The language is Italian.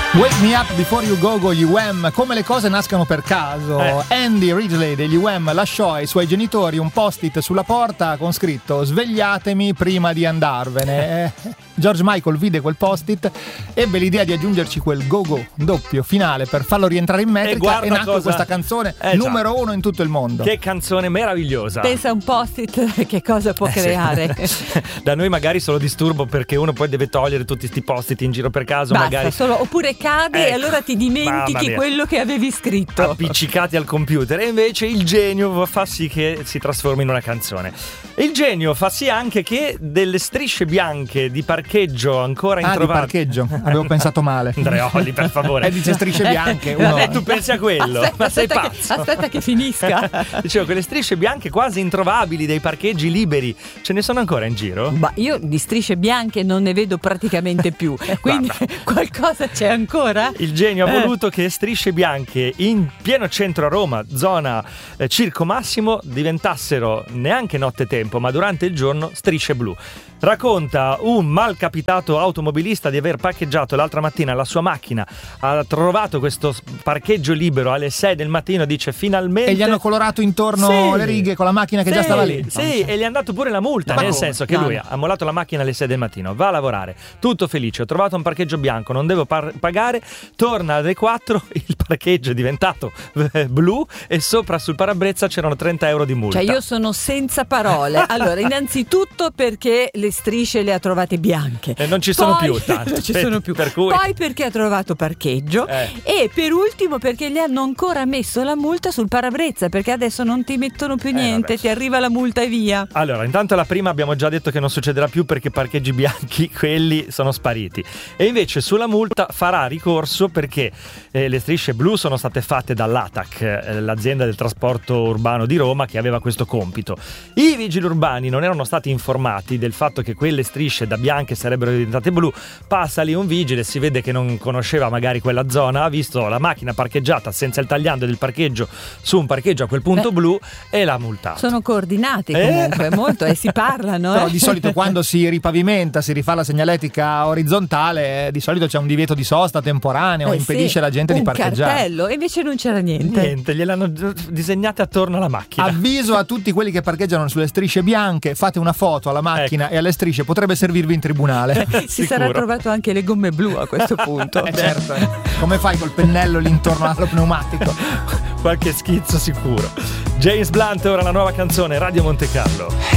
Wake Me Up Before You Go Go, gli Wham, come le cose nascono per caso. Andy Ridgely degli Wham lasciò ai suoi genitori un post-it sulla porta con scritto "Svegliatemi prima di andarvene". George Michael vide quel post-it, ebbe l'idea di aggiungerci quel go-go doppio finale per farlo rientrare in metrica e nacque questa canzone numero 1 in tutto il mondo. Che canzone meravigliosa. Pensa un post-it che cosa può creare. Sì. Da noi magari solo disturbo, perché uno poi deve togliere tutti sti post-it in giro per caso. Basta, magari oppure cade e allora ti dimentichi quello che avevi scritto. Appiccicati al computer. E invece il genio fa sì che si trasformi in una canzone. Il genio fa sì anche che delle strisce bianche di parcheggio ancora introvate. Di parcheggio, avevo pensato male. Andreoli, per favore. Dice strisce bianche. Tu pensi a quello? Ma sei pazzo? Aspetta che finisca. Dicevo, quelle strisce bianche quasi introvabili dei parcheggi liberi, ce ne sono ancora in giro? Ma io di strisce bianche non ne vedo praticamente più. Quindi qualcosa c'è ancora? Il genio ha voluto che strisce bianche in pieno centro a Roma, zona Circo Massimo, diventassero neanche nottetempo, ma durante il giorno strisce blu. Racconta un malcapitato automobilista di aver parcheggiato l'altra mattina la sua macchina, ha trovato questo parcheggio libero alle 6 del mattino, dice finalmente. E gli hanno colorato intorno le righe con la macchina che già stava lì. Sì, e gli hanno dato pure la multa, nel senso che lui ha mollato la macchina alle 6 del mattino, va a lavorare, tutto felice, ho trovato un parcheggio bianco, non devo pagare, torna alle 4, il parcheggio è diventato blu e sopra sul parabrezza c'erano 30 euro di multa. Cioè io sono senza parole. Allora, innanzitutto perché le strisce le ha trovate bianche e non ci sono più tanto. Non ci sono più. Per cui... Poi perché ha trovato parcheggio e per ultimo perché gli hanno ancora messo la multa sul parabrezza, perché adesso non ti mettono più niente, ti arriva la multa e via. Allora, intanto la prima abbiamo già detto che non succederà più, perché parcheggi bianchi quelli sono spariti, e invece sulla multa farà ricorso perché le strisce blu sono state fatte dall'ATAC, l'azienda del trasporto urbano di Roma, che aveva questo compito. I vigili urbani non erano stati informati del fatto che quelle strisce da bianche sarebbero diventate blu. Passa lì un vigile, si vede che non conosceva magari quella zona, ha visto la macchina parcheggiata senza il tagliando del parcheggio su un parcheggio a quel punto blu e l'ha multato. Sono coordinati comunque molto e si parlano. Però di solito quando si ripavimenta, si rifà la segnaletica orizzontale, di solito c'è un divieto di sosta temporaneo, impedisce alla gente di parcheggiare. Un cartello, e invece non c'era niente. Niente, gliel'hanno disegnate attorno alla macchina. Avviso a tutti quelli che parcheggiano sulle strisce bianche: fate una foto alla macchina e alle strisce, potrebbe servirvi in tribunale. Si sarà trovato anche le gomme blu a questo punto. Certo, come fai col pennello lì intorno allo pneumatico? Qualche schizzo sicuro. James Blunt, ora la nuova canzone, Radio Monte Carlo.